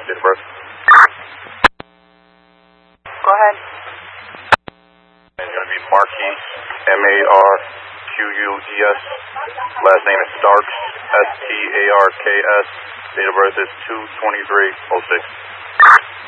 Date of birth. Go ahead. And you're going to be Marquis, Marquez. Last name is Starks, Starks. Date of birth is 2/23/06.